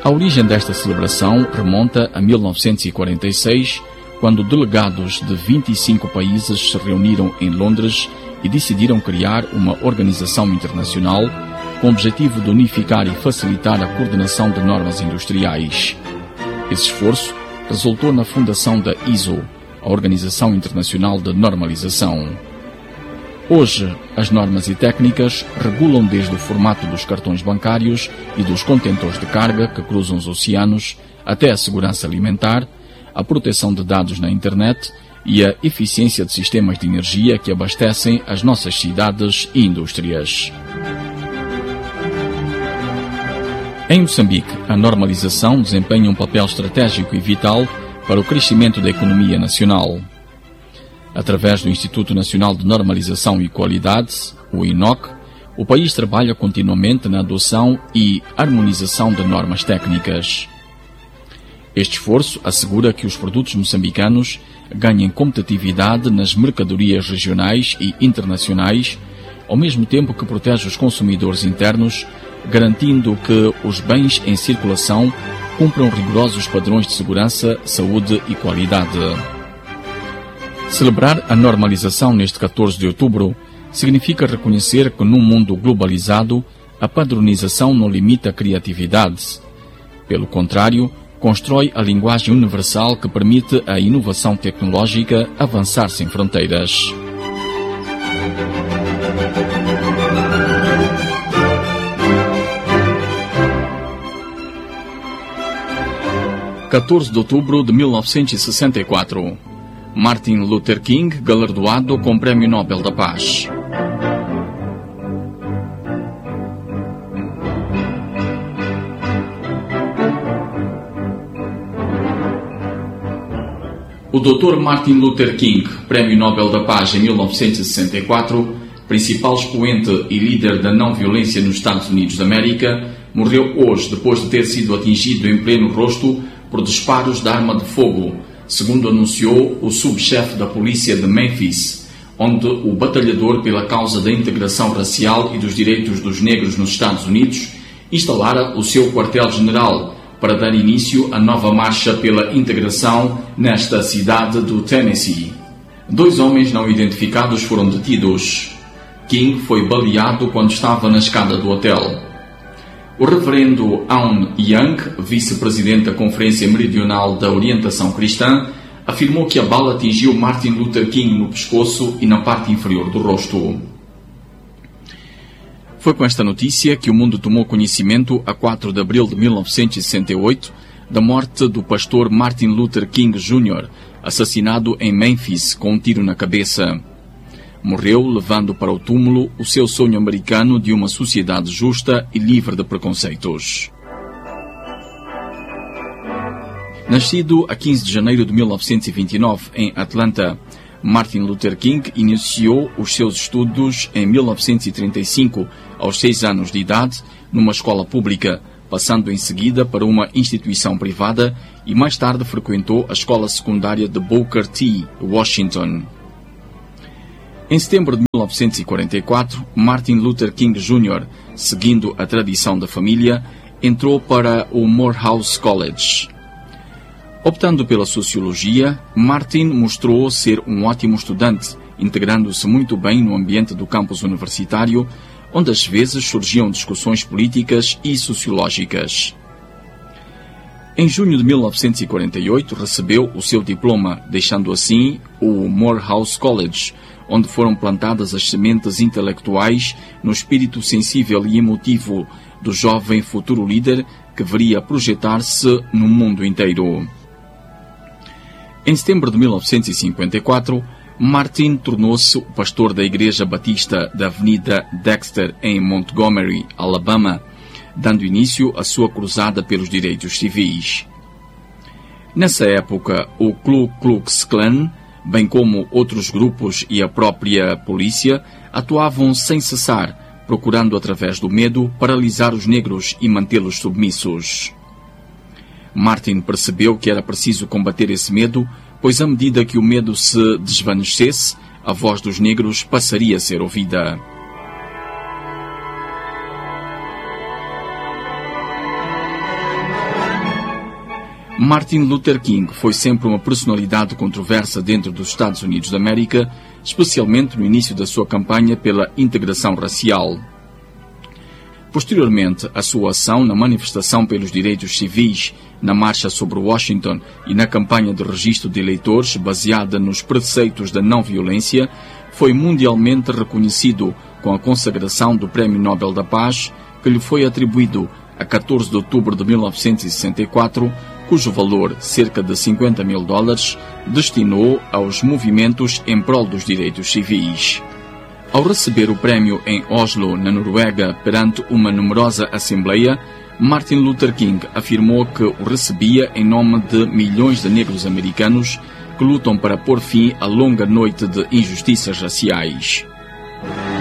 A origem desta celebração remonta a 1946, quando delegados de 25 países se reuniram em Londres e decidiram criar uma organização internacional com o objetivo de unificar e facilitar a coordenação de normas industriais. Esse esforço resultou na fundação da ISO, a Organização Internacional de Normalização. Hoje, as normas e técnicas regulam desde o formato dos cartões bancários e dos contentores de carga que cruzam os oceanos até a segurança alimentar, a proteção de dados na internet e a eficiência de sistemas de energia que abastecem as nossas cidades e indústrias. Em Moçambique, a normalização desempenha um papel estratégico e vital para o crescimento da economia nacional. Através do Instituto Nacional de Normalização e Qualidade, o INOC, o país trabalha continuamente na adoção e harmonização de normas técnicas. Este esforço assegura que os produtos moçambicanos ganhem competitividade nas mercadorias regionais e internacionais, ao mesmo tempo que protege os consumidores internos, garantindo que os bens em circulação cumpram rigorosos padrões de segurança, saúde e qualidade. Celebrar a normalização neste 14 de outubro significa reconhecer que num mundo globalizado, a padronização não limita a criatividade. Pelo contrário, constrói a linguagem universal que permite à inovação tecnológica avançar sem fronteiras. – 14 de outubro de 1964. Martin Luther King, galardoado com o Prémio Nobel da Paz. O Dr. Martin Luther King, Prémio Nobel da Paz em 1964, principal expoente e líder da não-violência nos Estados Unidos da América, morreu hoje depois de ter sido atingido em pleno rosto por disparos de arma de fogo, segundo anunciou o subchefe da polícia de Memphis, onde o batalhador pela causa da integração racial e dos direitos dos negros nos Estados Unidos instalara o seu quartel-general para dar início à nova marcha pela integração nesta cidade do Tennessee. 2 homens não identificados foram detidos. King foi baleado quando estava na escada do hotel. O reverendo Aun Young, vice-presidente da Conferência Meridional da Orientação Cristã, afirmou que a bala atingiu Martin Luther King no pescoço e na parte inferior do rosto. Foi com esta notícia que o mundo tomou conhecimento, a 4 de abril de 1968, da morte do pastor Martin Luther King Jr., assassinado em Memphis com um tiro na cabeça. Morreu levando para o túmulo o seu sonho americano de uma sociedade justa e livre de preconceitos. Nascido a 15 de janeiro de 1929 em Atlanta, Martin Luther King iniciou os seus estudos em 1935, aos 6 anos de idade, numa escola pública, passando em seguida para uma instituição privada e mais tarde frequentou a escola secundária de Booker T, Washington. Em setembro de 1944, Martin Luther King Jr., seguindo a tradição da família, entrou para o Morehouse College. Optando pela sociologia, Martin mostrou ser um ótimo estudante, integrando-se muito bem no ambiente do campus universitário, onde às vezes surgiam discussões políticas e sociológicas. Em junho de 1948, recebeu o seu diploma, deixando assim o Morehouse College, onde foram plantadas as sementes intelectuais no espírito sensível e emotivo do jovem futuro líder que viria projetar-se no mundo inteiro. Em setembro de 1954, Martin tornou-se o pastor da Igreja Batista da Avenida Dexter, em Montgomery, Alabama, dando início à sua cruzada pelos direitos civis. Nessa época, o Ku Klux Klan, bem como outros grupos e a própria polícia, atuavam sem cessar, procurando através do medo paralisar os negros e mantê-los submissos. Martin percebeu que era preciso combater esse medo, pois à medida que o medo se desvanecesse, a voz dos negros passaria a ser ouvida. Martin Luther King foi sempre uma personalidade controversa dentro dos Estados Unidos da América, especialmente no início da sua campanha pela integração racial. Posteriormente, a sua ação na manifestação pelos direitos civis, na marcha sobre Washington e na campanha de registro de eleitores baseada nos preceitos da não-violência foi mundialmente reconhecido com a consagração do Prémio Nobel da Paz, que lhe foi atribuído a 14 de outubro de 1964, cujo valor, cerca de $50.000, destinou aos movimentos em prol dos direitos civis. Ao receber o prémio em Oslo, na Noruega, perante uma numerosa assembleia, Martin Luther King afirmou que o recebia em nome de milhões de negros americanos que lutam para pôr fim à longa noite de injustiças raciais.